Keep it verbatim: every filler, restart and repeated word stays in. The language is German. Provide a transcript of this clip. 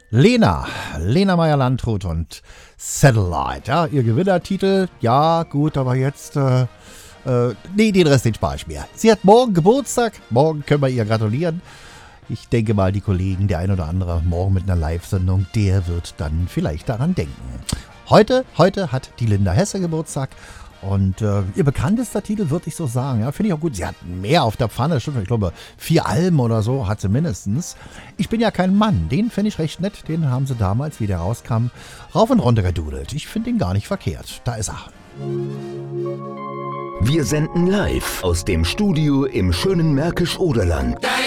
Lena, Lena Meyer-Landrut und Satellite, ja, ihr Gewinnertitel, ja gut, aber jetzt, äh, äh, nee, den Rest, den spare ich mir. Sie hat morgen Geburtstag, morgen können wir ihr gratulieren. Ich denke mal, die Kollegen, der ein oder andere, morgen mit einer Live-Sendung, der wird dann vielleicht daran denken. Heute, heute hat die Linda Hesse Geburtstag. Und äh, ihr bekanntester Titel, würde ich so sagen, ja, finde ich auch gut. Sie hat mehr auf der Pfanne, stimmt, ich glaube, vier Alben oder so hat sie mindestens. Ich bin ja kein Mann, den finde ich recht nett. Den haben sie damals, wie der rauskam, rauf und runter gedudelt. Ich finde ihn gar nicht verkehrt. Da ist er. Wir senden live aus dem Studio im schönen Märkisch-Oderland.